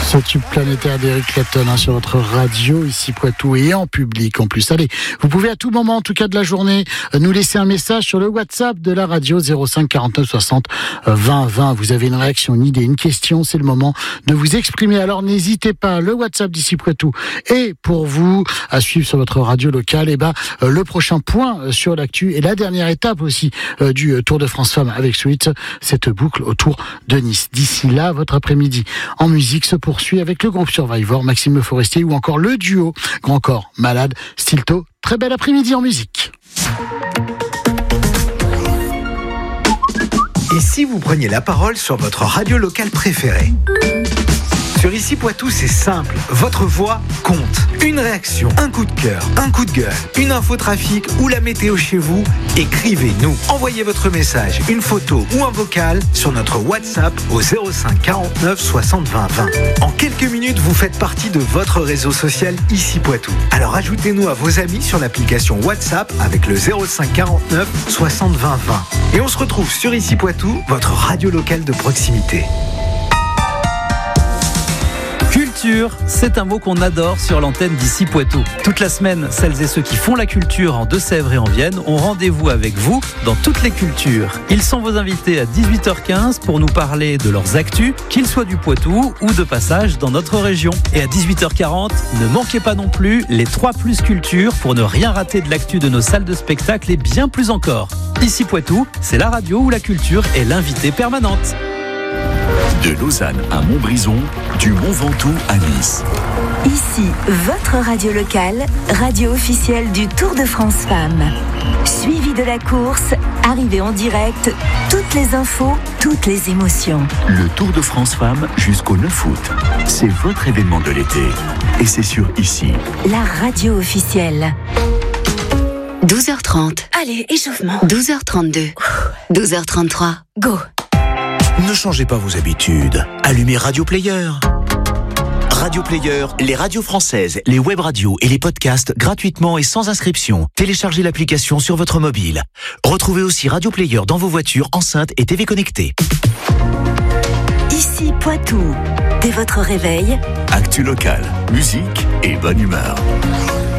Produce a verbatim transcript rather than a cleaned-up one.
Ce tube planétaire d'Eric Clapton hein, sur votre radio, ici Poitou, et en public en plus. Allez, vous pouvez à tout moment, en tout cas de la journée, nous laisser un message sur le WhatsApp de la radio zéro cinq quarante-neuf soixante vingt vingt. Vous avez une réaction, une idée, une question, c'est le moment de vous exprimer. Alors n'hésitez pas, le WhatsApp d'ici Poitou est pour vous à suivre sur votre radio locale. Et ben le prochain point sur l'actu et la dernière étape aussi euh, du Tour de France Femmes avec Suite, cette boucle autour de Nice. D'ici là, votre après-midi en musique se poursuit avec le groupe Survivor, Maxime Le Forestier ou encore le duo Grand Corps Malade, Stilto. Très bel après-midi en musique. Et si vous preniez la parole sur votre radio locale préférée ? Sur Ici Poitou, c'est simple. Votre voix compte. Une réaction, un coup de cœur, un coup de gueule, une info trafic ou la météo chez vous, écrivez-nous. Envoyez votre message, une photo ou un vocal sur notre WhatsApp au zéro cinq quarante-neuf soixante vingt vingt. En quelques minutes, vous faites partie de votre réseau social Ici Poitou. Alors ajoutez-nous à vos amis sur l'application WhatsApp avec le zéro cinq quarante-neuf soixante vingt vingt. Et on se retrouve sur Ici Poitou, votre radio locale de proximité. Culture, c'est un mot qu'on adore sur l'antenne d'Ici Poitou. Toute la semaine, celles et ceux qui font la culture en Deux-Sèvres et en Vienne ont rendez-vous avec vous dans toutes les cultures. Ils sont vos invités à dix-huit heures quinze pour nous parler de leurs actus, qu'ils soient du Poitou ou de passage dans notre région. Et à dix-huit heures quarante, ne manquez pas non plus les trois plus culture pour ne rien rater de l'actu de nos salles de spectacle et bien plus encore. Ici Poitou, c'est la radio où la culture est l'invitée permanente. De Lausanne à Montbrison, du Mont Ventoux à Nice. Ici, votre radio locale, radio officielle du Tour de France Femmes. Suivi de la course, arrivée en direct, toutes les infos, toutes les émotions. Le Tour de France Femmes jusqu'au neuf août. C'est votre événement de l'été. Et c'est sur Ici. La radio officielle. douze heures trente. Allez, échauffement. douze heures trente-deux. douze heures trente-trois. Go. Ne changez pas vos habitudes. Allumez Radio Player. Radio Player, les radios françaises, les web radios et les podcasts gratuitement et sans inscription. Téléchargez l'application sur votre mobile. Retrouvez aussi Radio Player dans vos voitures, enceintes et T V connectées. Ici Poitou. Dès votre réveil, Actu locale, musique et bonne humeur.